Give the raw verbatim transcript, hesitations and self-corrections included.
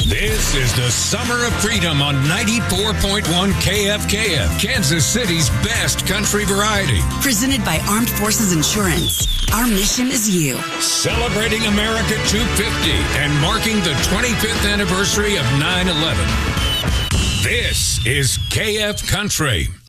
This is the Summer of Freedom on ninety-four point one K F K F, Kansas City's best country variety. Presented by Armed Forces Insurance. Our mission is you. Celebrating America two fifty and marking the twenty-fifth anniversary of nine eleven. This is K F Country.